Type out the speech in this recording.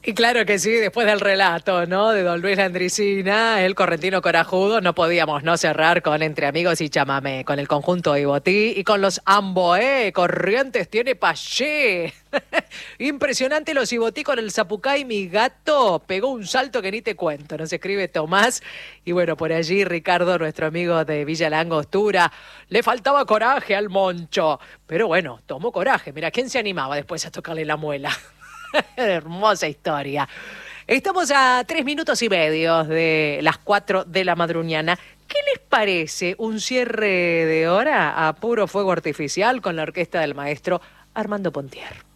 Y claro que sí, después del relato, ¿no? De Don Luis Landricina, el correntino corajudo, no podíamos no cerrar con Entre Amigos y Chamamé, con el conjunto Ibotí y con los Amboé, Corrientes tiene Payé. Impresionante los Ibotí con el Zapucay, mi gato pegó un salto que ni te cuento, nos escribe Tomás. Y bueno, por allí Ricardo, nuestro amigo de Villa La Angostura, le faltaba coraje al Moncho. Pero bueno, tomó coraje, mira, ¿quién se animaba después a tocarle la muela? Hermosa historia. Estamos a 3 minutos y medio de las 4 de la madruñana. ¿Qué les parece un cierre de hora a puro fuego artificial con la orquesta del maestro Armando Pontier?